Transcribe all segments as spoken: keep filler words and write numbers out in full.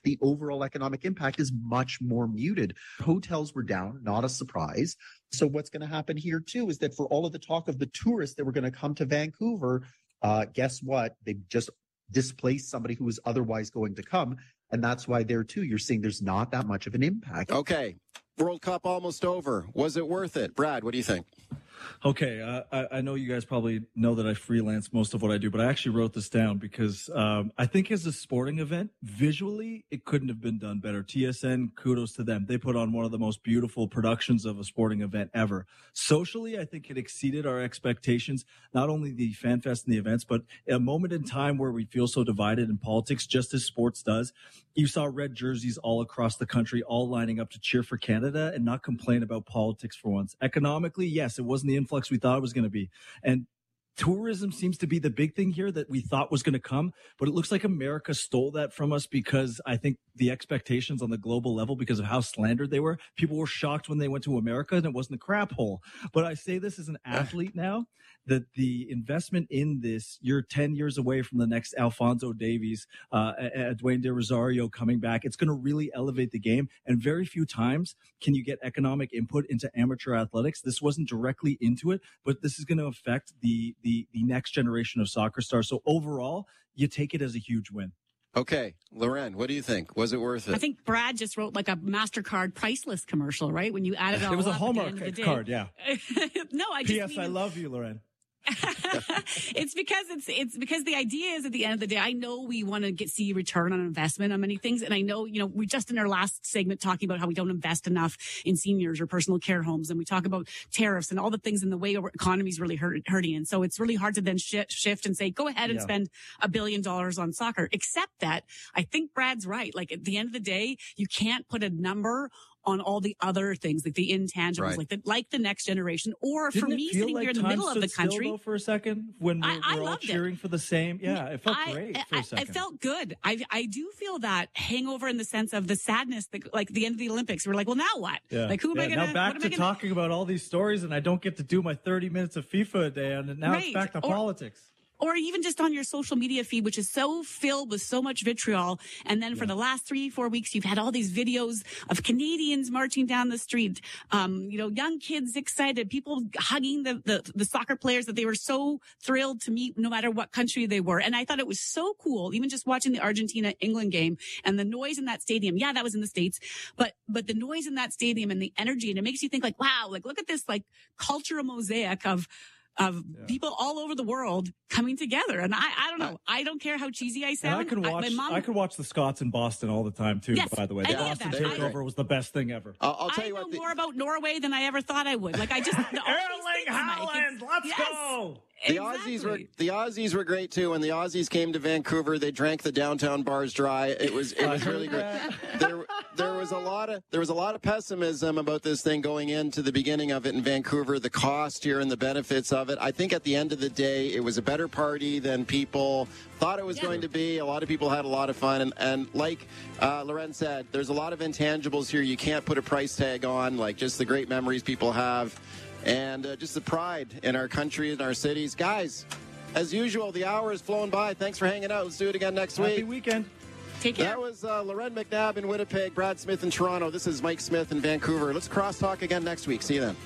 the overall economic impact is much more muted. Hotels were down, not a surprise. So what's going to happen here too is that for all of the talk of the tourists that were going to come to Vancouver, uh, guess what? They just displaced somebody who was otherwise going to come. And that's why there too, you're seeing there's not that much of an impact. Okay. World Cup almost over. Was it worth it? Brad, what do you think? Okay, uh, I, I know you guys probably know that I freelance most of what I do, but I actually wrote this down because um, I think as a sporting event, visually, it couldn't have been done better. T S N, kudos to them. They put on one of the most beautiful productions of a sporting event ever. Socially, I think it exceeded our expectations, not only the fan fest and the events, but a moment in time where we feel so divided in politics, just as sports does. You saw red jerseys all across the country, all lining up to cheer for Canada and not complain about politics for once. Economically, yes, it wasn't the influx we thought it was going to be. And tourism seems to be the big thing here that we thought was going to come, but it looks like America stole that from us because I think the expectations on the global level, because of how slandered they were, people were shocked when they went to America and it wasn't a crap hole. But I say this as an athlete now, that the investment in this, you're ten years away from the next Alphonso Davies, uh, Dwayne De Rosario coming back. It's going to really elevate the game. And very few times can you get economic input into amateur athletics. This wasn't directly into it, but this is going to affect the, the, the next generation of soccer stars. So overall, you take it as a huge win. Okay, Loren, what do you think? Was it worth it? I think Brad just wrote like a MasterCard priceless commercial, right? When you add it all It was up a Hallmark at the end of the card, yeah. No, I just P S. mean, I love you, Loren. It's because it's it's because the idea is at the end of the day, I know we want to get see return on investment on many things, and I know you know we just in our last segment talking about how we don't invest enough in seniors or personal care homes, and we talk about tariffs and all the things in the way our economy is really hurt, hurting, and so it's really hard to then sh- shift and say go ahead and Yeah. spend a billion dollars on soccer. Except that I think Brad's right. Like at the end of the day, you can't put a number on all the other things, like the intangibles, Right. like the like the next generation, or Didn't for it me feel sitting like here in the time middle of the stood still, country. though, for a second when we're, I- I we're all loved it. cheering for the same. Yeah, it felt I, great for I, a second. I felt good. I I do feel that hangover in the sense of the sadness, that, like the end of the Olympics. We're like, well, now what? Yeah. Like, who am yeah, I going to? Now back to gonna... talking about all these stories, and I don't get to do my thirty minutes of FIFA a day, and now Right. it's back to Or- politics. Or even just on your social media feed, which is so filled with so much vitriol. And then for Yeah. the last three, four weeks, you've had all these videos of Canadians marching down the street. Um, you know, young kids excited, people hugging the, the, the soccer players that they were so thrilled to meet no matter what country they were. And I thought it was so cool, even just watching the Argentina England game and the noise in that stadium. Yeah, that was in the States, but, but the noise in that stadium and the energy, and it makes you think like, wow, like look at this like cultural mosaic of, of Yeah. people all over the world coming together. And I, I don't know. I don't care how cheesy I And sound. I can watch. I, my mom, I could watch the Scots in Boston all the time too. Yes, by the way, the any of Boston that. They're takeover great. was the best thing ever. I'll, I'll tell I you know what. The, more about Norway than I ever thought I would. Like I just, all these Erling things, Mike, Haaland, it's- let's yes, go. The exactly. Aussies were the Aussies were great too. When the Aussies came to Vancouver, they drank the downtown bars dry. It was it was really great. There there was a lot of there was a lot of pessimism about this thing going into the beginning of it in Vancouver, the cost here and the benefits of it. I think at the end of the day, it was a better party than people thought it was Yeah. going to be. A lot of people had a lot of fun, and and like uh, Loren said, there's a lot of intangibles here you can't put a price tag on, like just the great memories people have. And uh, just the pride in our country and our cities. Guys, as usual, the hour has flown by. Thanks for hanging out. Let's do it again next Happy week. weekend. Take care. That was uh, Loren McNabb in Winnipeg, Brad Smith in Toronto. This is Mike Smith in Vancouver. Let's crosstalk again next week. See you then.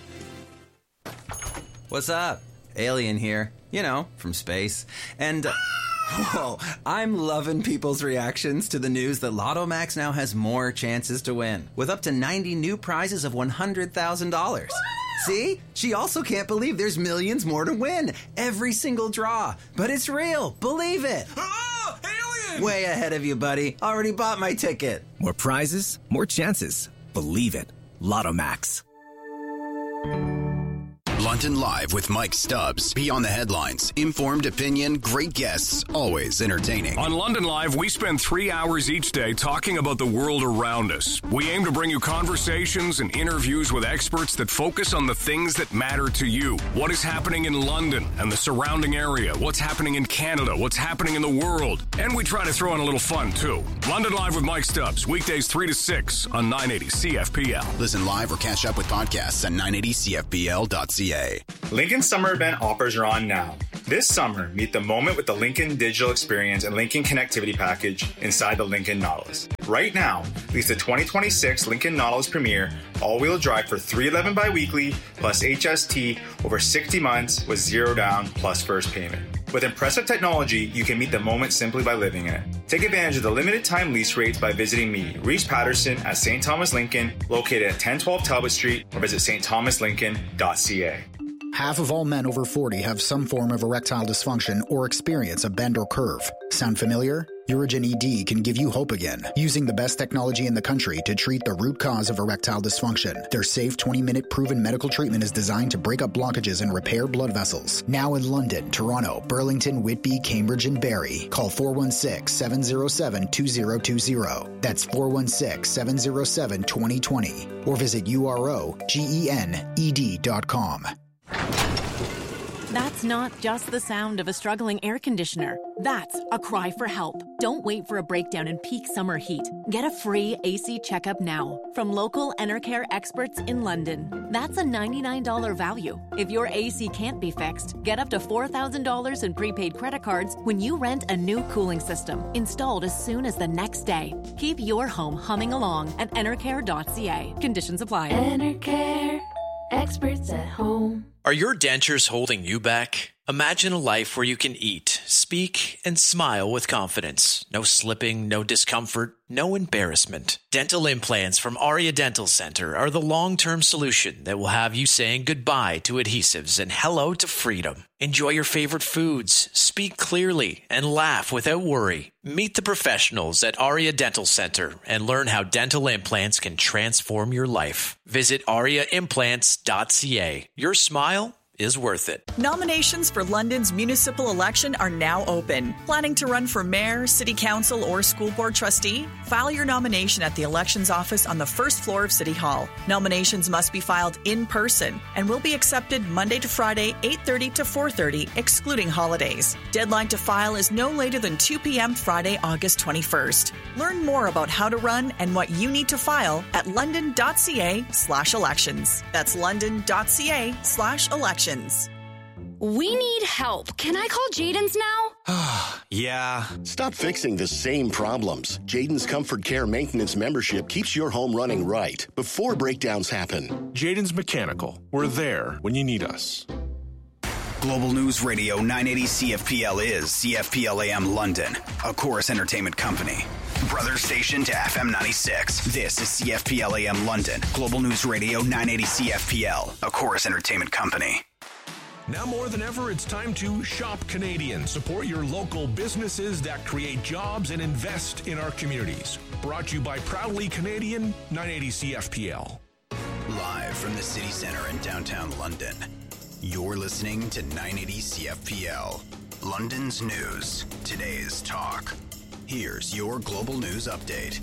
What's up? Alien here. You know, from space. And, uh, whoa, I'm loving people's reactions to the news that Lotto Max now has more chances to win, with up to ninety new prizes of one hundred thousand dollars. See? She also can't believe there's millions more to win. Every single draw. But it's real. Believe it. Oh, alien! Way ahead of you, buddy. Already bought my ticket. More prizes, more chances. Believe it. Lotto Max. London Live with Mike Stubbs. Beyond the headlines. Informed opinion, great guests, always entertaining. On London Live, we spend three hours each day talking about the world around us. We aim to bring you conversations and interviews with experts that focus on the things that matter to you. What is happening in London and the surrounding area? What's happening in Canada? What's happening in the world? And we try to throw in a little fun, too. London Live with Mike Stubbs, weekdays three to six on nine eighty C F P L. Listen live or catch up with podcasts at nine eighty C F P L dot C A. Lincoln Summer Event offers are on now. This summer, meet the moment with the Lincoln Digital Experience and Lincoln Connectivity Package inside the Lincoln Nautilus. Right now, lease the twenty twenty-six Lincoln Nautilus Premier all-wheel drive for three hundred eleven dollars bi-weekly plus H S T over sixty months with zero down plus first payment. With impressive technology, you can meet the moment simply by living in it. Take advantage of the limited time lease rates by visiting me, Reese Patterson, at Saint Thomas Lincoln, located at ten twelve Talbot Street, or visit s t thomas lincoln dot c a. Half of all men over forty have some form of erectile dysfunction or experience a bend or curve. Sound familiar? Urigen E D can give you hope again, using the best technology in the country to treat the root cause of erectile dysfunction. Their safe twenty-minute proven medical treatment is designed to break up blockages and repair blood vessels. Now in London, Toronto, Burlington, Whitby, Cambridge, and Barrie. Call four one six, seven zero seven, two zero two zero. That's four one six, seven zero seven, two zero two zero. Or visit U R O G E N E D dot com. That's not just the sound of a struggling air conditioner. That's a cry for help. Don't wait for a breakdown in peak summer heat. Get a free A C checkup now from local Enercare experts in London. That's a ninety-nine dollars value. If your A C can't be fixed, get up to four thousand dollars in prepaid credit cards when you rent a new cooling system, installed as soon as the next day. Keep your home humming along at enercare dot c a. Conditions apply. Enercare, experts at home. Are your dentures holding you back? Imagine a life where you can eat, speak, and smile with confidence. No slipping, no discomfort, no embarrassment. Dental implants from Aria Dental Center are the long-term solution that will have you saying goodbye to adhesives and hello to freedom. Enjoy your favorite foods, speak clearly, and laugh without worry. Meet the professionals at Aria Dental Center and learn how dental implants can transform your life. Visit aria implants dot c a. Your smile is worth it. Nominations for London's municipal election are now open. Planning to run for mayor, city council, or school board trustee? File your nomination at the elections office on the first floor of City Hall. Nominations must be filed in person and will be accepted Monday to Friday, eight thirty to four thirty, excluding holidays. Deadline to file is no later than two p.m. Friday, August twenty-first. Learn more about how to run and what you need to file at london dot c a slash elections. That's london dot c a slash elections. We need help. Can I call Jaden's now? Yeah. Stop fixing the same problems. Jaden's Comfort Care Maintenance membership keeps your home running right before breakdowns happen. Jaden's Mechanical. We're there when you need us. Global News Radio nine eighty C F P L is C F P L A M London, a Chorus Entertainment company. Brother station to F M ninety-six. This is C F P L A M London. Global News Radio nine eighty C F P L, a Chorus Entertainment company. Now more than ever, it's time to shop Canadian. Support your local businesses that create jobs and invest in our communities. Brought to you by Proudly Canadian, nine eighty C F P L. Live from the city center in downtown London, you're listening to nine eighty C F P L. London's news, today's talk. Here's your global news update.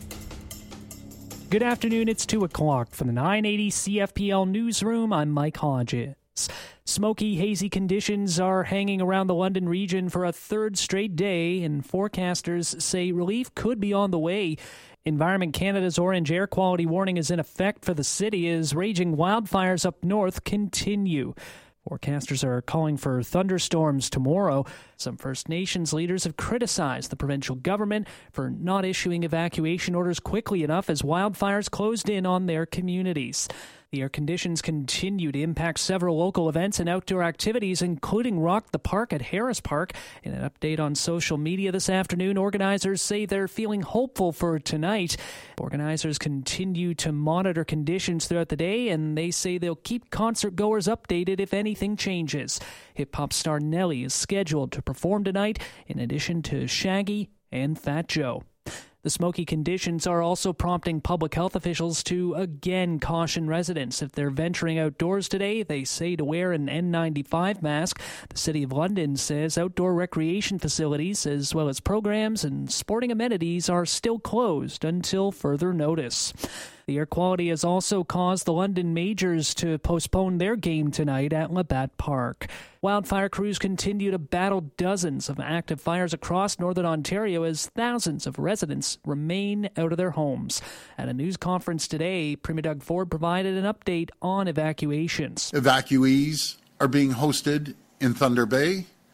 Good afternoon, it's two o'clock from the nine eighty C F P L newsroom. I'm Mike Hodges. Smoky, hazy conditions are hanging around the London region for a third straight day, and forecasters say relief could be on the way. Environment Canada's orange air quality warning is in effect for the city as raging wildfires up north continue. Forecasters are calling for thunderstorms tomorrow. Some First Nations leaders have criticized the provincial government for not issuing evacuation orders quickly enough as wildfires closed in on their communities. The air conditions continue to impact several local events and outdoor activities, including Rock the Park at Harris Park. In an update on social media this afternoon, organizers say they're feeling hopeful for tonight. Organizers continue to monitor conditions throughout the day, and they say they'll keep concert goers updated if anything changes. Hip-hop star Nelly is scheduled to perform tonight, in addition to Shaggy and Fat Joe. The smoky conditions are also prompting public health officials to again caution residents. If they're venturing outdoors today, they say to wear an N ninety-five mask. The City of London says outdoor recreation facilities, as well as programs and sporting amenities, are still closed until further notice. The air quality has also caused the London Majors to postpone their game tonight at Labatt Park. Wildfire crews continue to battle dozens of active fires across northern Ontario as thousands of residents remain out of their homes. At a news conference today, Premier Doug Ford provided an update on evacuations. Evacuees are being hosted in Thunder Bay,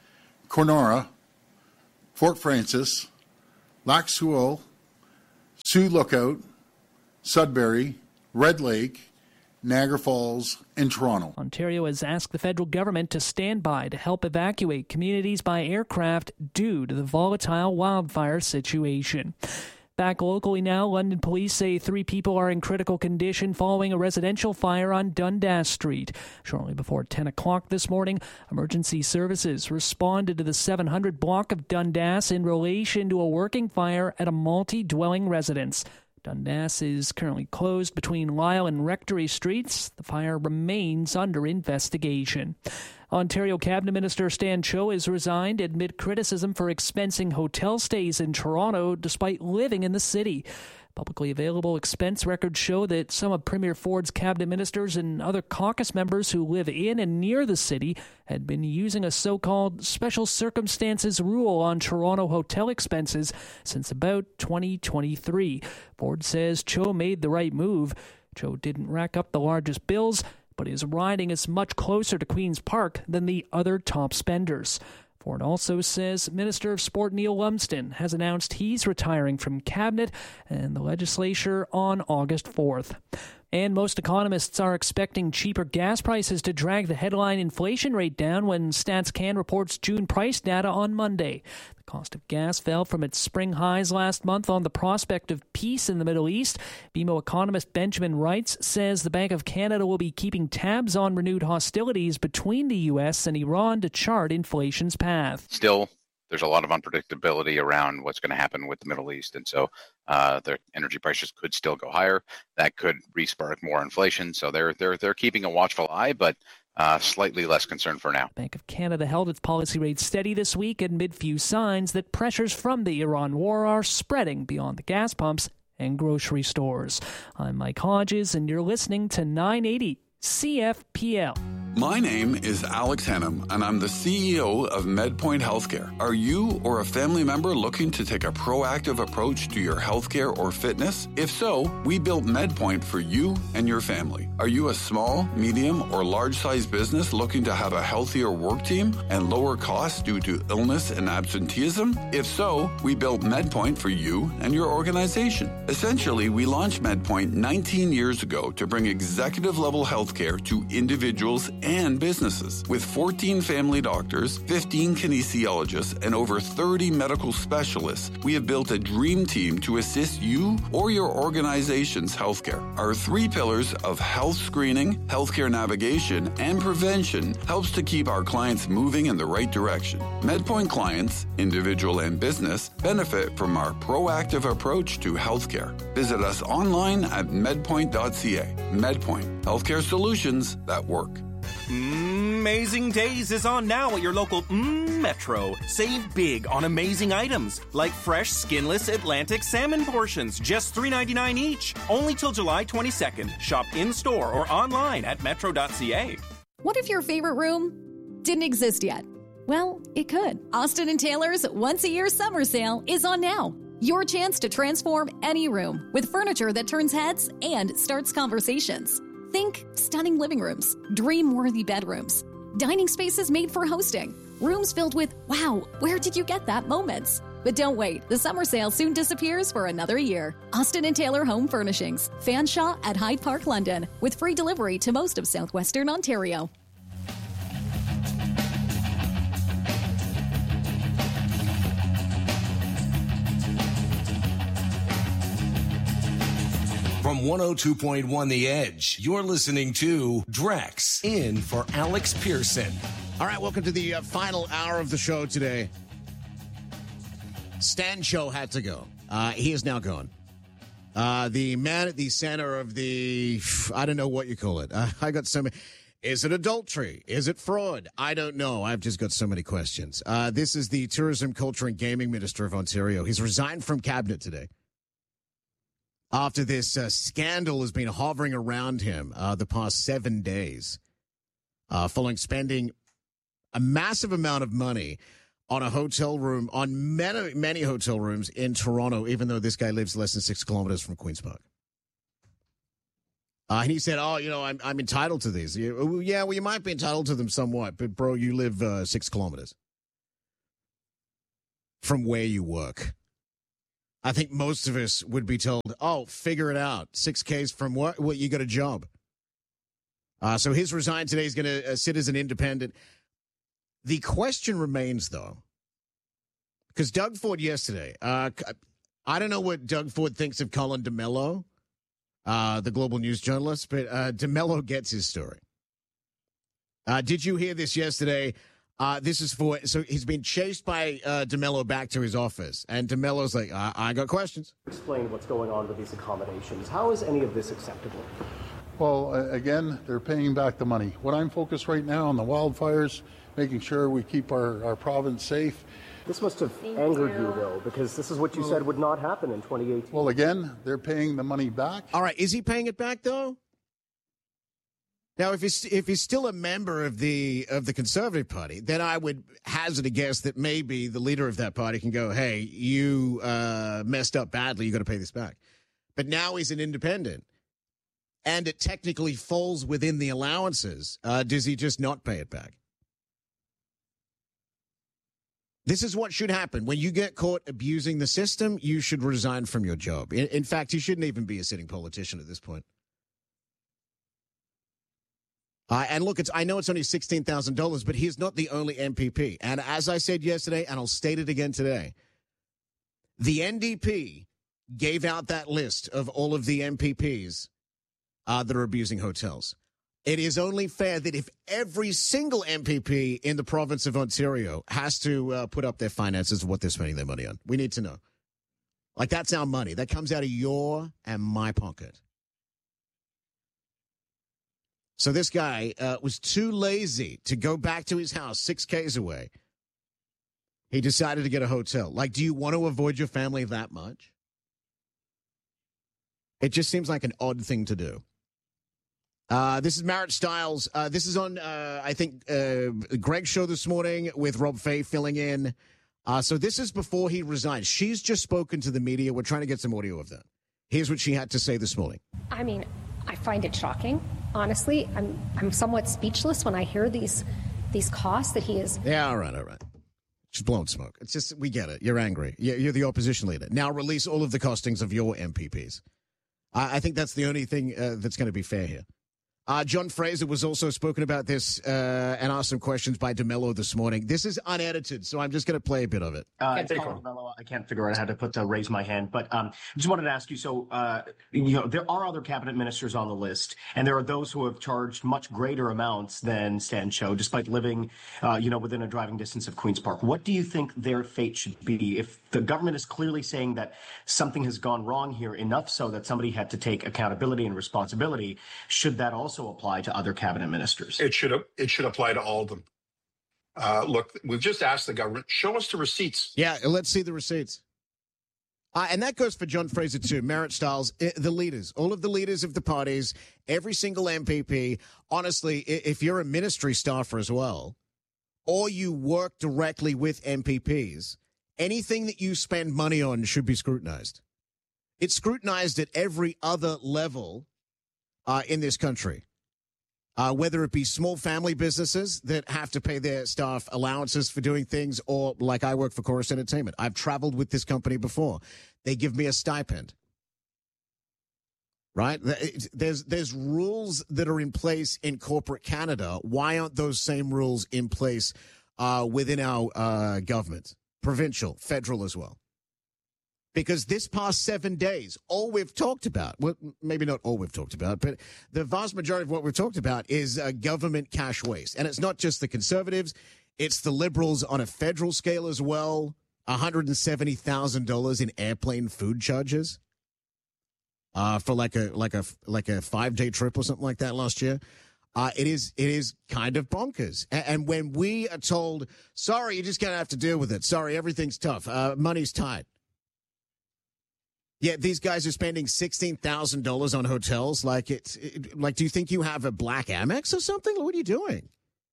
Cornora, Fort Francis, Lac Seul, Sioux Lookout, Sudbury, Red Lake, Niagara Falls, and Toronto. Ontario has asked the federal government to stand by to help evacuate communities by aircraft due to the volatile wildfire situation. Back locally now, London police say three people are in critical condition following a residential fire on Dundas Street. Shortly before ten o'clock this morning, emergency services responded to the seven hundred block of Dundas in relation to a working fire at a multi-dwelling residence. Dundas is currently closed between Lyle and Rectory Streets. The fire remains under investigation. Ontario Cabinet Minister Stan Cho has resigned amid criticism for expensing hotel stays in Toronto despite living in the city. Publicly available expense records show that some of Premier Ford's cabinet ministers and other caucus members who live in and near the city had been using a so-called special circumstances rule on Toronto hotel expenses since about twenty twenty-three. Ford says Cho made the right move. Cho didn't rack up the largest bills, but his riding is much closer to Queen's Park than the other top spenders. Ford also says Minister of Sport Neil Lumsden has announced he's retiring from Cabinet and the legislature on August fourth. And most economists are expecting cheaper gas prices to drag the headline inflation rate down when StatsCan reports June price data on Monday. The cost of gas fell from its spring highs last month on the prospect of peace in the Middle East. B M O economist Benjamin Reitz says the Bank of Canada will be keeping tabs on renewed hostilities between the U S and Iran to chart inflation's path. Still, there's a lot of unpredictability around what's going to happen with the Middle East. And so uh, the energy prices could still go higher. That could re-spark more inflation. So they're they're they're keeping a watchful eye, but uh, slightly less concerned for now. Bank of Canada held its policy rate steady this week amid few signs that pressures from the Iran war are spreading beyond the gas pumps and grocery stores. I'm Mike Hodges, and you're listening to nine eighty C F P L. My name is Alex Hennum, and I'm the C E O of MedPoint Healthcare. Are you or a family member looking to take a proactive approach to your healthcare or fitness? If so, we built MedPoint for you and your family. Are you a small, medium, or large-sized business looking to have a healthier work team and lower costs due to illness and absenteeism? If so, we built MedPoint for you and your organization. Essentially, we launched MedPoint nineteen years ago to bring executive-level healthcare to individuals and businesses. With fourteen family doctors, fifteen kinesiologists, and over thirty medical specialists, we have built a dream team to assist you or your organization's healthcare. Our three pillars of health screening, healthcare navigation, and prevention helps to keep our clients moving in the right direction. MedPoint clients, individual and business, benefit from our proactive approach to healthcare. Visit us online at medpoint dot c a. MedPoint, healthcare solutions that work. Amazing Days is on now at your local mm, Metro. Save big on amazing items like fresh, skinless Atlantic salmon portions, just three ninety-nine each. Only till July twenty-second. Shop in-store or online at metro dot c a. What if your favorite room didn't exist yet? Well, it could. Austin and Taylor's once-a-year summer sale is on now. Your chance to transform any room with furniture that turns heads and starts conversations. Think stunning living rooms, dream-worthy bedrooms, dining spaces made for hosting, rooms filled with, wow, where did you get that moments? But don't wait, the summer sale soon disappears for another year. Austin and Taylor Home Furnishings, Fanshawe at Hyde Park, London, with free delivery to most of southwestern Ontario. From one oh two point one The Edge, you're listening to Drex, in for Alex Pearson. All right, welcome to the uh, final hour of the show today. Stan Cho had to go. Uh, he is now gone. Uh, the man at the center of the, I don't know what you call it. Uh, I got so many. Is it adultery? Is it fraud? I don't know. I've just got so many questions. Uh, this is the Tourism, Culture and Gaming Minister of Ontario. He's resigned from cabinet today after this uh, scandal has been hovering around him uh, the past seven days, uh, following spending a massive amount of money on a hotel room, on many, many hotel rooms in Toronto, even though this guy lives less than six kilometers from Queen's Park. Uh, and he said, oh, you know, I'm, I'm entitled to these. Yeah, well, you might be entitled to them somewhat, but, bro, you live uh, six kilometers. from where you work. I think most of us would be told, oh, figure it out. six Ks from what? Well, you got a job. Uh, so he's resigned today. He's going to uh, sit as an independent. The question remains, though, because Doug Ford yesterday, uh, I don't know what Doug Ford thinks of Colin DeMello, uh, the global news journalist, but uh, DeMello gets his story. Uh, did you hear this yesterday? Uh, this is for, so he's been chased by uh, DeMello back to his office, and DeMello's like, I, I got questions. Explain what's going on with these accommodations. How is any of this acceptable? Well, uh, again, they're paying back the money. What I'm focused right now on the wildfires, making sure we keep our, our province safe. This must have Thank angered you. you, though, because this is what you well, said would not happen in twenty eighteen. Well, again, they're paying the money back. All right, is he paying it back, though? Now, if he's if he's still a member of the of the Conservative Party, then I would hazard a guess that maybe the leader of that party can go, hey, you uh, messed up badly, you got to pay this back. But now he's an independent, and it technically falls within the allowances. Uh, does he just not pay it back? This is what should happen. When you get caught abusing the system, you should resign from your job. In, in fact, you shouldn't even be a sitting politician at this point. Uh, and look, it's, I know it's only sixteen thousand dollars, but he's not the only M P P. And as I said yesterday, and I'll state it again today, the N D P gave out that list of all of the M P Ps uh, that are abusing hotels. It is only fair that if every single M P P in the province of Ontario has to uh, put up their finances of what they're spending their money on, we need to know. Like, that's our money. That comes out of your and my pocket. So this guy uh, was too lazy to go back to his house six Ks away. He decided to get a hotel. Like, do you want to avoid your family that much? It just seems like an odd thing to do. Uh, this is Marit Stiles. Uh, this is on, uh, I think, uh, Greg's show this morning with Rob Fay filling in. Uh, so this is before he resigned. She's just spoken to the media. We're trying to get some audio of that. Here's what she had to say this morning. I mean, I find it shocking. Honestly, I'm I'm somewhat speechless when I hear these these costs that he is. Yeah, all right, all right. She's blowing smoke. It's just, we get it. You're angry. You're the opposition leader. Now release all of the costings of your M P Ps. I, I think that's the only thing uh, that's going to be fair here. Uh, John Fraser was also spoken about this uh, and asked some questions by DeMello this morning. This is unedited, so I'm just going to play a bit of it. Uh, it's DeMello. I can't figure out how to put to raise my hand, but um, just wanted to ask you. So, uh, you know, there are other cabinet ministers on the list, and there are those who have charged much greater amounts than Stan Cho, despite living, uh, you know, within a driving distance of Queen's Park. What do you think their fate should be if the government is clearly saying that something has gone wrong here, enough so that somebody had to take accountability and responsibility? Should that also also apply to other cabinet ministers? It should it should apply to all of them. Uh, look, we've just asked the government, show us the receipts. Yeah, let's see the receipts. Uh, and that goes for John Fraser, too. Marit Stiles, the leaders, all of the leaders of the parties, every single M P P. Honestly, if you're a ministry staffer as well, or you work directly with M P Ps, anything that you spend money on should be scrutinized. It's scrutinized at every other level uh, in this country. Uh, whether it be small family businesses that have to pay their staff allowances for doing things, or like I work for Chorus Entertainment. I've traveled with this company before. They give me a stipend. Right? There's there's rules that are in place in corporate Canada. Why aren't those same rules in place uh, within our uh, government? Provincial, federal as well. Because this past seven days, all we've talked about, well, maybe not all we've talked about, but the vast majority of what we've talked about is uh, government cash waste. And it's not just the Conservatives, it's the Liberals on a federal scale as well. one hundred seventy thousand dollars in airplane food charges uh, for like a like a like a five-day trip or something like that last year. Uh, it is it is kind of bonkers. And, and when we are told, sorry, you're just going to have to deal with it. Sorry, everything's tough. Uh, money's tight. Yeah, these guys are spending sixteen thousand dollars on hotels. Like, it's it, like, do you think you have a black Amex or something? What are you doing?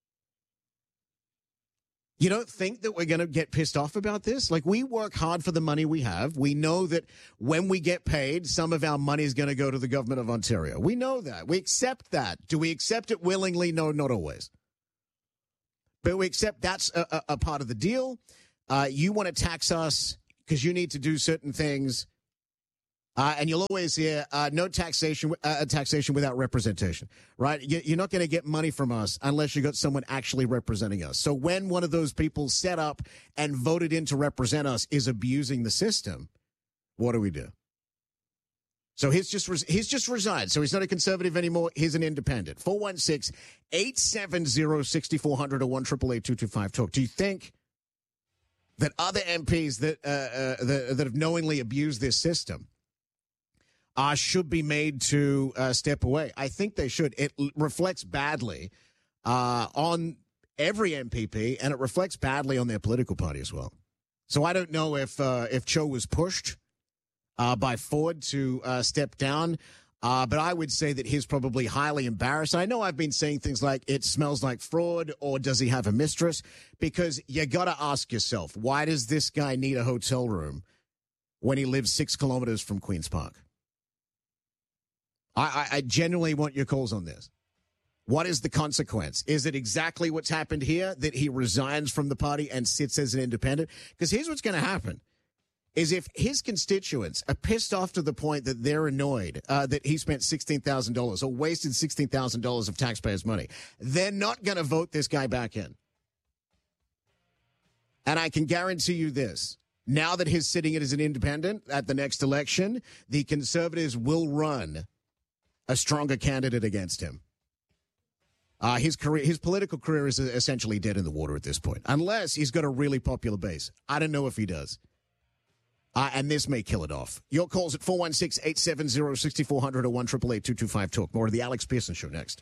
You don't think that we're going to get pissed off about this? Like, we work hard for the money we have. We know that when we get paid, some of our money is going to go to the government of Ontario. We know that. We accept that. Do we accept it willingly? No, not always. But we accept that's a, a, a part of the deal. Uh, you want to tax us because you need to do certain things. Uh, and you'll always hear uh, no taxation, uh, taxation without representation, right? You're not going to get money from us unless you got someone actually representing us. So when one of those people set up and voted in to represent us is abusing the system, what do we do? So he's just he's just resigned. So he's not a conservative anymore. He's an independent. four one six, eight seven zero, six four zero zero or one eight eight eight, two two five, talk. Do you think that other M Ps that uh, uh, that, that have knowingly abused this system Uh, should be made to uh, step away? I think they should. It l- reflects badly uh, on every M P P, and it reflects badly on their political party as well. So I don't know if uh, if Cho was pushed uh, by Ford to uh, step down, uh, but I would say that he's probably highly embarrassed. I know I've been saying things like it smells like fraud or does he have a mistress? Because you got to ask yourself, why does this guy need a hotel room when he lives six kilometers from Queen's Park? I, I genuinely want your calls on this. What is the consequence? Is it exactly what's happened here, that he resigns from the party and sits as an independent? Because here's what's going to happen, is if his constituents are pissed off to the point that they're annoyed uh, that he spent sixteen thousand dollars or wasted sixteen thousand dollars of taxpayers' money, they're not going to vote this guy back in. And I can guarantee you this. Now that he's sitting as an independent at the next election, the conservatives will run a stronger candidate against him. Uh, his career, his political career is essentially dead in the water at this point, unless he's got a really popular base. I don't know if he does. Uh, and this may kill it off. Your calls at four one six, eight seven zero, six four zero zero or one eight eight eight, two two five, talk. More of the Alex Pearson Show next.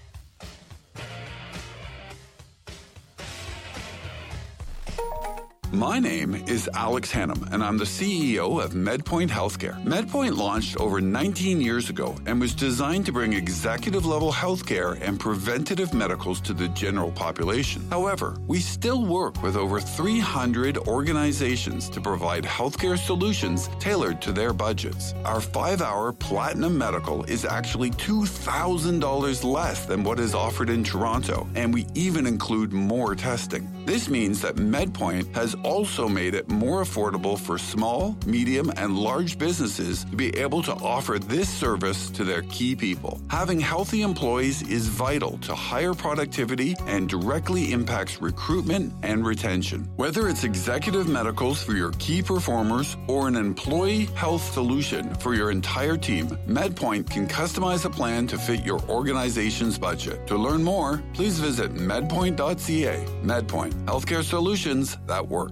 My name is Alex Hannum, and I'm the C E O of MedPoint Healthcare. MedPoint launched over nineteen years ago and was designed to bring executive-level healthcare and preventative medicals to the general population. However, we still work with over three hundred organizations to provide healthcare solutions tailored to their budgets. Our five-hour Platinum Medical is actually two thousand dollars less than what is offered in Toronto, and we even include more testing. This means that MedPoint has also made it more affordable for small, medium, and large businesses to be able to offer this service to their key people. Having healthy employees is vital to higher productivity and directly impacts recruitment and retention. Whether it's executive medicals for your key performers or an employee health solution for your entire team, MedPoint can customize a plan to fit your organization's budget. To learn more, please visit medpoint dot c a. MedPoint, healthcare solutions that work.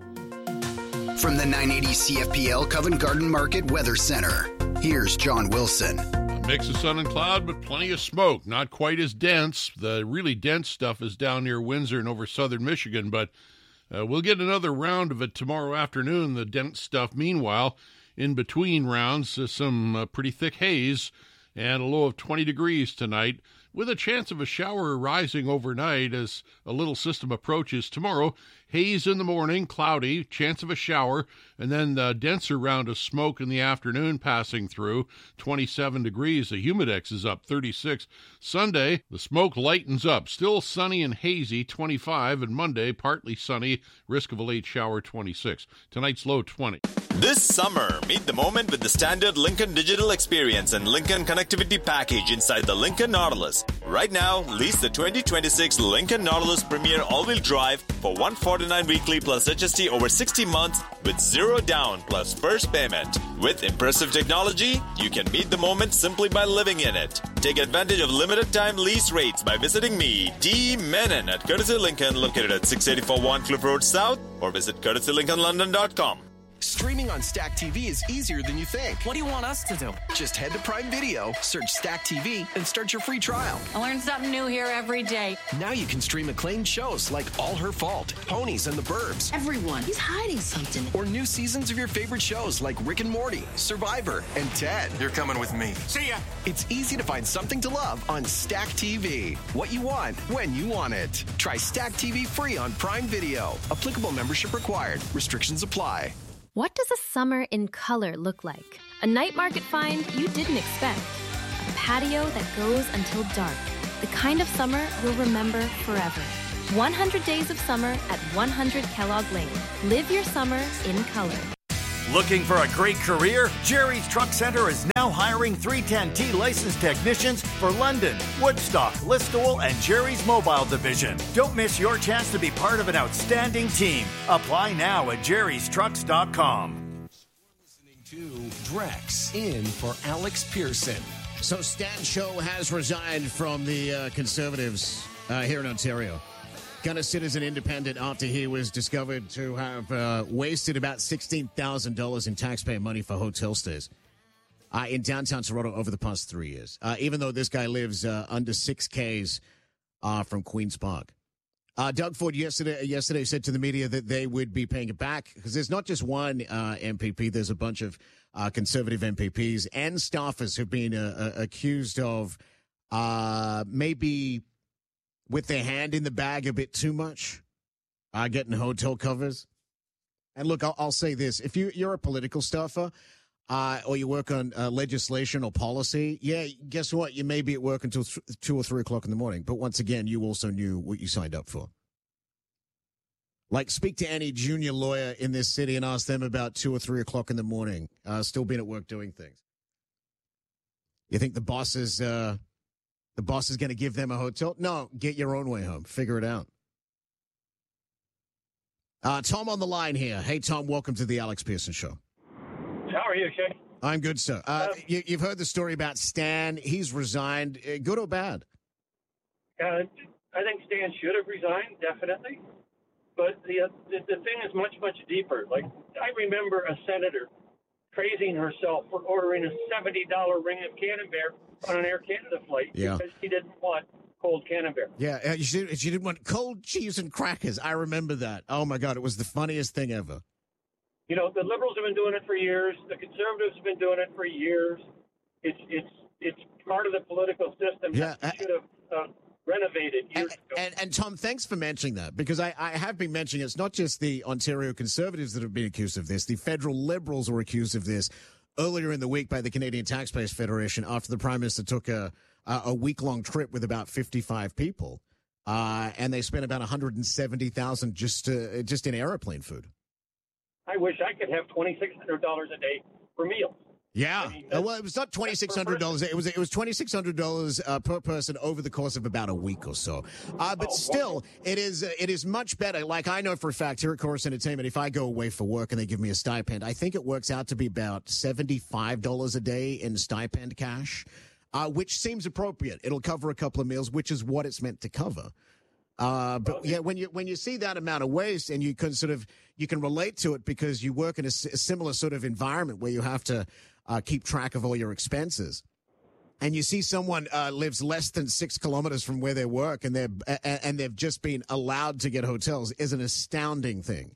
From the nine eighty C F P L Covent Garden Market Weather Center, here's John Wilson. A mix of sun and cloud, but plenty of smoke. Not quite as dense. The really dense stuff is down near Windsor and over southern Michigan, but uh, we'll get another round of it tomorrow afternoon. The dense stuff, meanwhile, in between rounds, uh, some uh, pretty thick haze and a low of twenty degrees tonight, with a chance of a shower rising overnight as a little system approaches. Tomorrow, haze in the morning, cloudy, chance of a shower, and then the denser round of smoke in the afternoon passing through, twenty-seven degrees. The humidex is up, thirty-six. Sunday, the smoke lightens up, still sunny and hazy, twenty-five, and Monday, partly sunny, risk of a late shower, twenty-six. Tonight's low, twenty. This summer, meet the moment with the standard Lincoln Digital Experience and Lincoln Connectivity Package inside the Lincoln Nautilus. Right now, lease the twenty twenty-six Lincoln Nautilus Premier All-Wheel Drive for one hundred forty-nine dollars weekly plus H S T over sixty months with zero down plus first payment. With impressive technology, you can meet the moment simply by living in it. Take advantage of limited time lease rates by visiting me, D. Menon, at Courtesy Lincoln, located at six eighty-four Warncliffe Road South, or visit courtesy lincoln london dot com. Streaming on Stack T V is easier than you think. What do you want us to do? Just head to Prime Video, search Stack T V, and start your free trial. I learn something new here every day. Now you can stream acclaimed shows like All Her Fault, Ponies and the Burbs. Everyone, he's hiding something. Or new seasons of your favorite shows like Rick and Morty, Survivor, and Ted. You're coming with me. See ya! It's easy to find something to love on Stack T V. What you want, when you want it. Try Stack T V free on Prime Video. Applicable membership required. Restrictions apply. What does a summer in color look like? A night market find you didn't expect. A patio that goes until dark. The kind of summer you'll remember forever. one hundred days of summer at one hundred Kellogg Lane. Live your summer in color. Looking for a great career? Jerry's Truck Center is now hiring three ten T licensed technicians for London, Woodstock, Listowel, and Jerry's Mobile Division. Don't miss your chance to be part of an outstanding team. Apply now at jerrys trucks dot com. Listening to Drex in for Alex Pearson. So Stan Cho has resigned from the uh, Conservatives uh, here in Ontario. Going to sit as an independent after he was discovered to have uh, wasted about sixteen thousand dollars in taxpayer money for hotel stays uh, in downtown Toronto over the past three years, uh, even though this guy lives uh, under six Ks uh, from Queen's Park. Uh, Doug Ford yesterday, yesterday said to the media that they would be paying it back because there's not just one uh, M P P, there's a bunch of uh, Conservative M P Ps and staffers who've been uh, uh, accused of uh, maybe with their hand in the bag a bit too much, uh, getting hotel covers. And look, I'll, I'll say this. If you, you're a political staffer uh, or you work on uh, legislation or policy, yeah, guess what? You may be at work until th- two or three o'clock in the morning. But once again, you also knew what you signed up for. Like, speak to any junior lawyer in this city and ask them about two or three o'clock in the morning, uh, still being at work doing things. You think the boss is... Uh, The boss is going to give them a hotel? No, get your own way home. Figure it out. Uh, Tom on the line here. Hey, Tom, welcome to the Alex Pearson Show. How are you, Shay? I'm good, sir. Uh, Um, you, you've heard the story about Stan. He's resigned. Uh, good or bad? Uh, I think Stan should have resigned, definitely. But the, uh, the the thing is much, much deeper. Like, I remember a senator praising herself for ordering a seventy dollars ring of Camembert on an Air Canada flight Yeah. because she didn't want cold Camembert. Yeah, uh, she, she didn't want cold cheese and crackers. I remember that. Oh, my God. It was the funniest thing ever. You know, the Liberals have been doing it for years. The Conservatives have been doing it for years. It's it's it's part of the political system Yeah, that we should have uh, renovated years and, ago. And, and Tom, thanks for mentioning that, because I, I have been mentioning it's not just the Ontario Conservatives that have been accused of this. The federal Liberals were accused of this earlier in the week by the Canadian Taxpayers Federation after the Prime Minister took a, a, a week-long trip with about fifty-five people, uh, and they spent about one hundred seventy thousand dollars just, uh, just in airplane food. I wish I could have twenty-six hundred dollars a day for meals. Yeah. I mean, Uh, well, it was not twenty-six hundred dollars. It was it was twenty-six hundred dollars uh, per person over the course of about a week or so. Uh, but still, it is uh, it is much better. Like, I know for a fact here at Chorus Entertainment, if I go away for work and they give me a stipend, I think it works out to be about seventy-five dollars a day in stipend cash, uh, which seems appropriate. It'll cover a couple of meals, which is what it's meant to cover. Uh, but yeah, when you when you see that amount of waste and you can sort of you can relate to it because you work in a, s- a similar sort of environment where you have to uh, keep track of all your expenses, and you see someone uh, lives less than six kilometers from where they work and they're a- and they've just been allowed to get hotels is an astounding thing.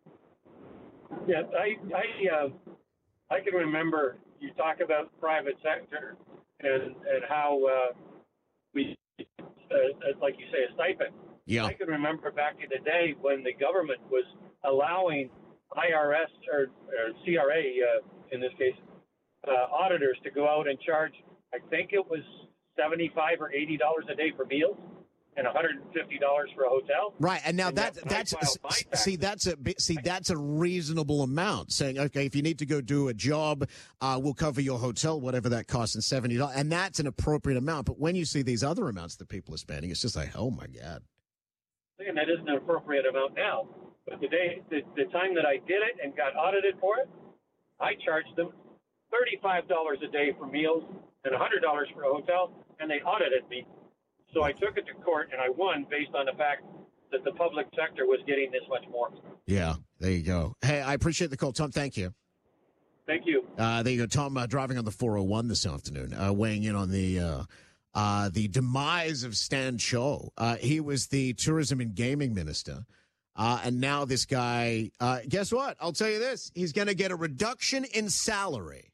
Yeah, I I uh, I can remember you talk about the private sector and and how uh, we uh, like you say a stipend. Yeah. I can remember back in the day when the government was allowing I R S or, or C R A uh, in this case uh, auditors to go out and charge. I think it was seventy-five or eighty dollars a day for meals and one hundred fifty dollars for a hotel. Right, and now And that that's that's when I filed my s- taxes. see that's a bi- see that's a reasonable amount. Saying, okay, if you need to go do a job, uh, we'll cover your hotel, whatever that costs, and seventy dollars, and that's an appropriate amount. But when you see these other amounts that people are spending, it's just like, oh my God. And that isn't an appropriate amount now. But the day, the, the time that I did it and got audited for it, I charged them thirty-five dollars a day for meals and one hundred dollars for a hotel, and they audited me. So I took it to court, and I won based on the fact that the public sector was getting this much more. Yeah, there you go. Hey, I appreciate the call, Tom. Thank you. Thank you. Uh, there you go, Tom. Uh, driving on the four oh one this afternoon, uh, weighing in on the. Uh, Uh, the demise of Stan Cho. Uh, he was the tourism and gaming minister. Uh, and now this guy, uh, guess what? I'll tell you this. He's going to get a reduction in salary.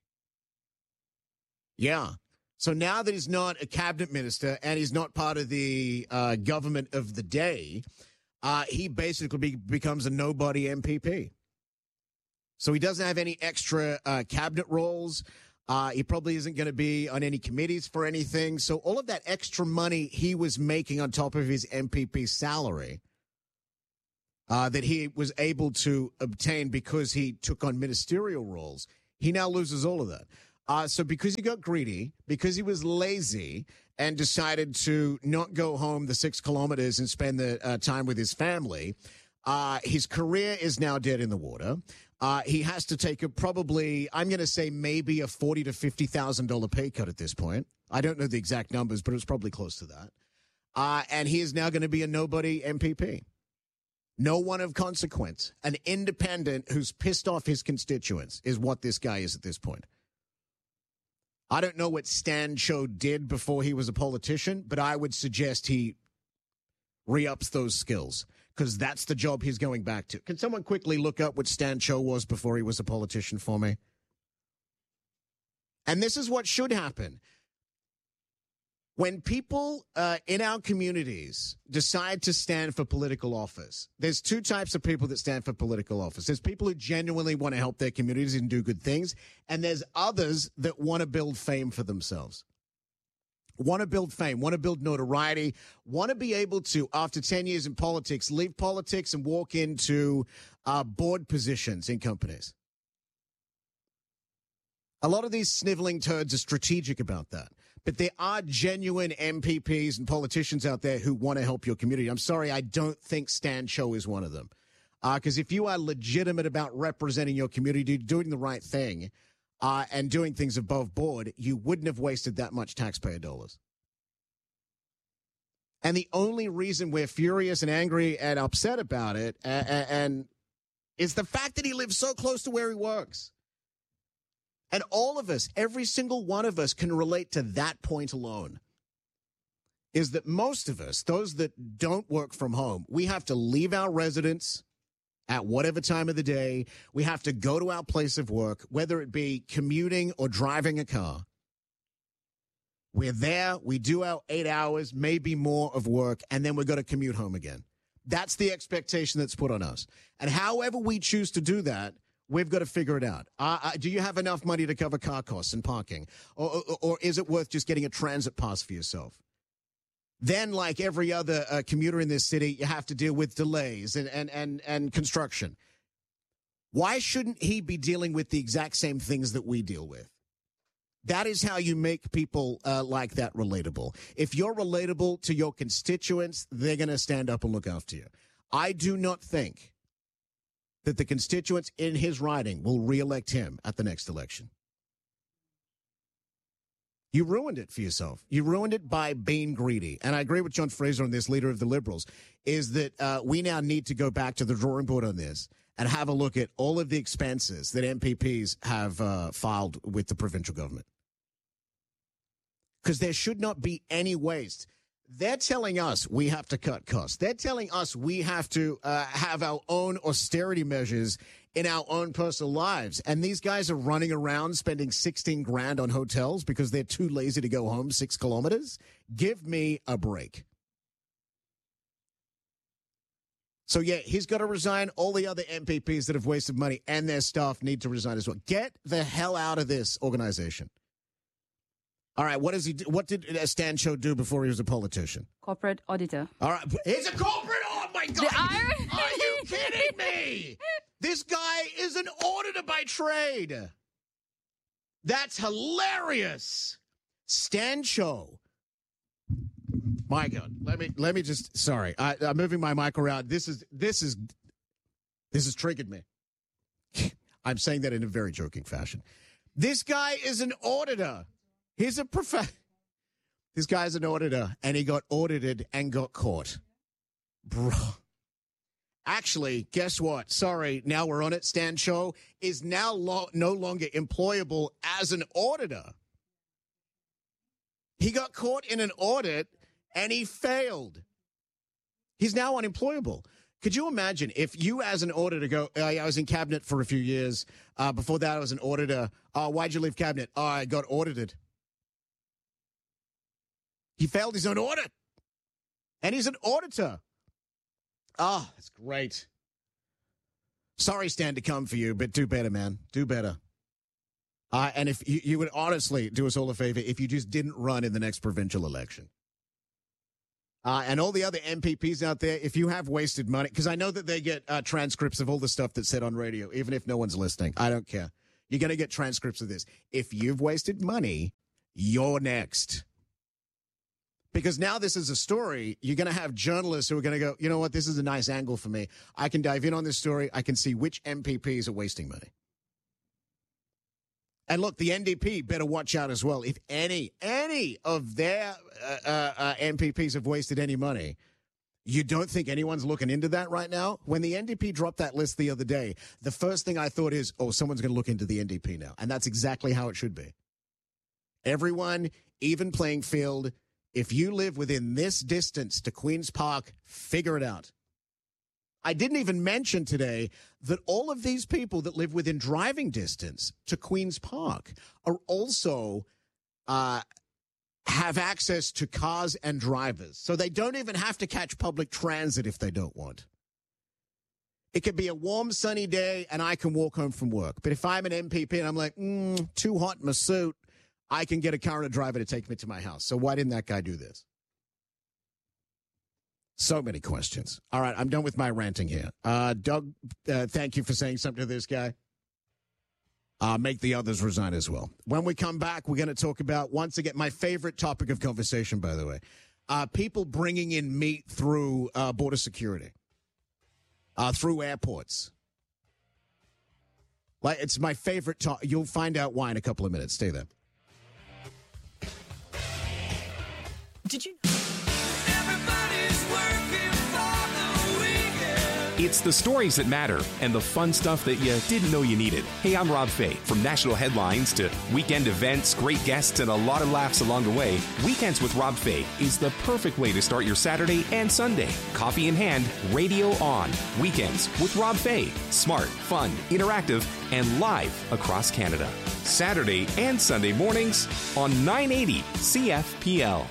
Yeah. So now that he's not a cabinet minister and he's not part of the uh, government of the day, uh, he basically be- becomes a nobody M P P. So he doesn't have any extra uh, cabinet roles. Uh, he probably isn't going to be on any committees for anything. So all of that extra money he was making on top of his M P P salary uh, that he was able to obtain because he took on ministerial roles, he now loses all of that. Uh, so because he got greedy, because he was lazy and decided to not go home the six kilometers and spend the uh, time with his family, uh, his career is now dead in the water. Uh, he has to take a probably, I'm going to say maybe a forty to fifty thousand dollar pay cut at this point. I don't know the exact numbers, but it was probably close to that. Uh, and he is now going to be a nobody M P P. No one of consequence. An independent who's pissed off his constituents is what this guy is at this point. I don't know what Stan Cho did before he was a politician, but I would suggest he re-ups those skills, because that's the job he's going back to. Can someone quickly look up what Stan Cho was before he was a politician for me? And this is what should happen. When people uh, in our communities decide to stand for political office, there's two types of people that stand for political office. There's people who genuinely want to help their communities and do good things, and there's others that want to build fame for themselves. Want to build fame, want to build notoriety, want to be able to, after ten years in politics, leave politics and walk into uh, board positions in companies. A lot of these sniveling turds are strategic about that. But there are genuine M P Ps and politicians out there who want to help your community. I'm sorry, I don't think Stan Cho is one of them. Because uh, if you are legitimate about representing your community, doing the right thing, uh, and doing things above board, you wouldn't have wasted that much taxpayer dollars. And the only reason we're furious and angry and upset about it and, and is the fact that he lives so close to where he works. And all of us, every single one of us can relate to that point alone, is that most of us, those that don't work from home, we have to leave our residence at whatever time of the day. We have to go to our place of work, whether it be commuting or driving a car. We're there, we do our eight hours, maybe more of work, and then we're going to commute home again. That's the expectation that's put on us. And however we choose to do that, we've got to figure it out. Uh, uh, do you have enough money to cover car costs and parking? Or, or, or is it worth just getting a transit pass for yourself? Then, like every other uh, commuter in this city, you have to deal with delays and, and, and, and construction. Why shouldn't he be dealing with the exact same things that we deal with? That is how you make people uh, like that relatable. If you're relatable to your constituents, they're going to stand up and look after you. I do not think that the constituents in his riding will reelect him at the next election. You ruined it for yourself. You ruined it by being greedy. And I agree with John Fraser on this, leader of the Liberals, is that uh, we now need to go back to the drawing board on this and have a look at all of the expenses that M P Ps have uh, filed with the provincial government. Because there should not be any waste. They're telling us we have to cut costs. They're telling us we have to uh, have our own austerity measures in our own personal lives. And these guys are running around spending sixteen grand on hotels because they're too lazy to go home six kilometers. Give me a break. So, yeah, he's got to resign. All the other M P Ps that have wasted money and their staff need to resign as well. Get the hell out of this organization. All right, what does he do? What did Stan Cho do before he was a politician? Corporate auditor. All right, he's a corporate. Oh my God! Are you kidding me? This guy is an auditor by trade. That's hilarious. Stan Cho. My God, let me let me just. Sorry, I, I'm moving my mic around. This is this is this has triggered me. I'm saying that in a very joking fashion. This guy is an auditor. He's a prof. This guy's an auditor, and he got audited and got caught. Bro. Actually, guess what? Sorry, now we're on it. Stan Cho is now lo- no longer employable as an auditor. He got caught in an audit, and he failed. He's now unemployable. Could you imagine if you as an auditor go, oh, I was in cabinet for a few years. Uh, before that, I was an auditor. Oh, why'd you leave cabinet? Oh, I got audited. He failed his own audit. And he's an auditor. Oh, that's great. Sorry, Stan, to come for you, but do better, man. Do better. Uh, and if you, you would honestly do us all a favor if you just didn't run in the next provincial election. Uh, and all the other M P Ps out there, if you have wasted money, because I know that they get uh, transcripts of all the stuff that's said on radio, even if no one's listening. I don't care. You're going to get transcripts of this. If you've wasted money, you're next. Because now this is a story, you're going to have journalists who are going to go, you know what, this is a nice angle for me. I can dive in on this story. I can see which M P Ps are wasting money. And look, the N D P better watch out as well. If any, any of their uh, uh, uh, M P Ps have wasted any money, you don't think anyone's looking into that right now? When the N D P dropped that list the other day, the first thing I thought is, oh, someone's going to look into the N D P now. And that's exactly how it should be. Everyone, even playing field. If you live within this distance to Queen's Park, figure it out. I didn't even mention today that all of these people that live within driving distance to Queen's Park are also uh, have access to cars and drivers. So they don't even have to catch public transit if they don't want. It could be a warm, sunny day and I can walk home from work. But if I'm an M P P and I'm like, mm, too hot in my suit, I can get a car and a driver to take me to my house. So why didn't that guy do this? So many questions. All right, I'm done with my ranting here. Uh, Doug, uh, thank you for saying something to this guy. Uh, make the others resign as well. When we come back, we're going to talk about, once again, my favorite topic of conversation, by the way, uh, people bringing in meat through uh, border security, uh, through airports. Like, it's my favorite topic. You'll find out why in a couple of minutes. Stay there. Did you? It's the stories that matter and the fun stuff that you didn't know you needed. Hey, I'm Rob Fay. From national headlines to weekend events, great guests, and a lot of laughs along the way, Weekends with Rob Fay is the perfect way to start your Saturday and Sunday. Coffee in hand, radio on. Weekends with Rob Fay. Smart, fun, interactive, and live across Canada. Saturday and Sunday mornings on nine eighty C F P L.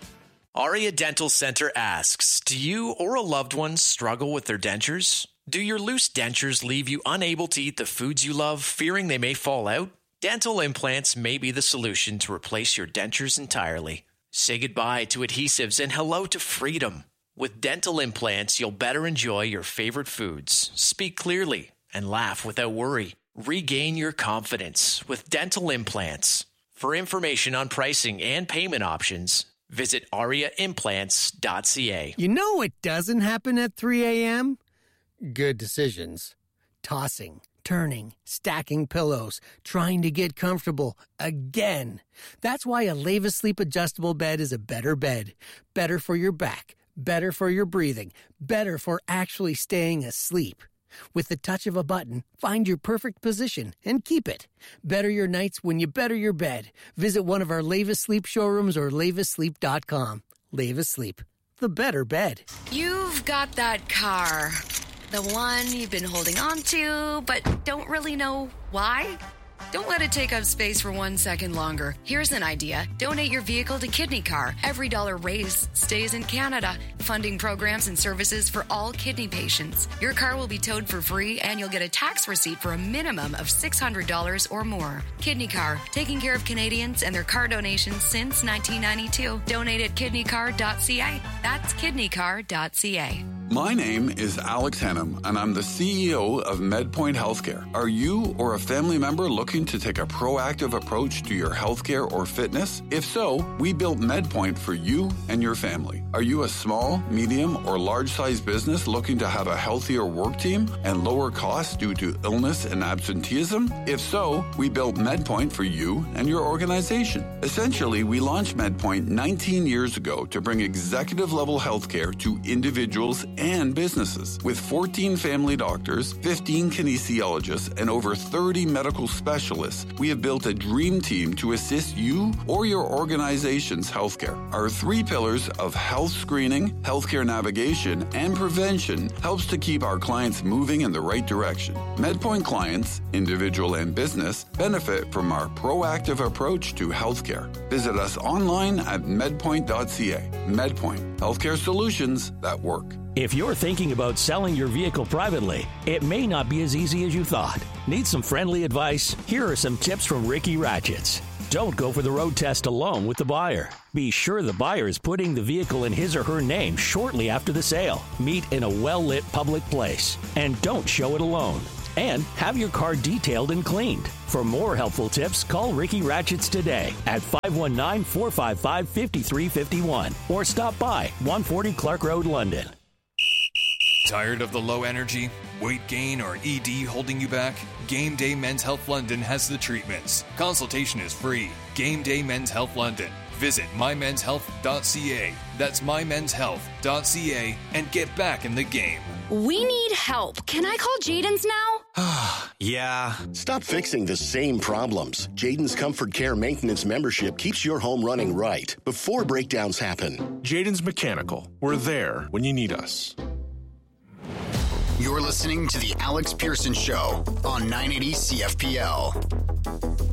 Aria Dental Center asks, do you or a loved one struggle with their dentures? Do your loose dentures leave you unable to eat the foods you love, fearing they may fall out? Dental implants may be the solution to replace your dentures entirely. Say goodbye to adhesives and hello to freedom. With dental implants, you'll better enjoy your favorite foods, speak clearly, and laugh without worry. Regain your confidence with dental implants. For information on pricing and payment options, visit aria implants dot c a. You know what doesn't happen at three a.m.? Good decisions. Tossing, turning, stacking pillows, trying to get comfortable again. That's why a Leva Sleep adjustable bed is a better bed. Better for your back, better for your breathing, better for actually staying asleep. With the touch of a button, find your perfect position and keep it. Better your nights when you better your bed. Visit one of our Leva Sleep showrooms or leva sleep dot com. Leva Sleep, the better bed. You've got that car. The one you've been holding on to, but don't really know why? Don't let it take up space for one second longer. Here's an idea. Donate your vehicle to Kidney Car. Every dollar raised stays in Canada, funding programs and services for all kidney patients. Your car will be towed for free, and you'll get a tax receipt for a minimum of six hundred dollars or more. Kidney Car, taking care of Canadians and their car donations since nineteen ninety-two. Donate at kidney car dot c a. That's kidney car dot c a. My name is Alex Hannum, and I'm the C E O of MedPoint Healthcare. Are you or a family member looking to take a proactive approach to your healthcare or fitness? If so, we built MedPoint for you and your family. Are you a small, medium, or large-sized business looking to have a healthier work team and lower costs due to illness and absenteeism? If so, we built MedPoint for you and your organization. Essentially, we launched MedPoint nineteen years ago to bring executive-level healthcare to individuals and businesses. With fourteen family doctors, fifteen kinesiologists, and over thirty medical specialists, we have built a dream team to assist you or your organization's healthcare. Our three pillars of health screening, healthcare navigation, and prevention helps to keep our clients moving in the right direction. MedPoint clients, individual and business, benefit from our proactive approach to healthcare. Visit us online at medpoint dot c a. MedPoint, healthcare solutions that work. If you're thinking about selling your vehicle privately, it may not be as easy as you thought. Need some friendly advice? Here are some tips from Ricky Ratchets. Don't go for the road test alone with the buyer. Be sure the buyer is putting the vehicle in his or her name shortly after the sale. Meet in a well-lit public place. And don't show it alone. And have your car detailed and cleaned. For more helpful tips, call Ricky Ratchets today at five one nine, four five five, five three five one or stop by one forty Clark Road, London. Tired of the low energy, weight gain, or E D holding you back? Game Day Men's Health London has the treatments. Consultation is free. Game Day Men's Health London. Visit my mens health dot c a. That's my mens health dot c a and get back in the game. We need help. Can I call Jaden's now? Yeah. Stop fixing the same problems. Jaden's Comfort Care Maintenance membership keeps your home running right before breakdowns happen. Jaden's Mechanical. We're there when you need us. You're listening to The Alex Pearson Show on nine eighty C F P L.